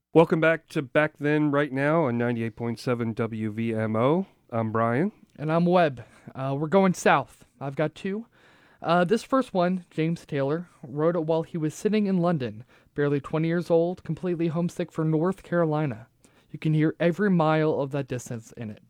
Welcome back to Back Then, Right Now on 98.7 WVMO. I'm Brian. And I'm Webb. We're going south. I've got two. This first one, James Taylor, wrote it while he was sitting in London, barely 20 years old, completely homesick for North Carolina. You can hear every mile of that distance in it.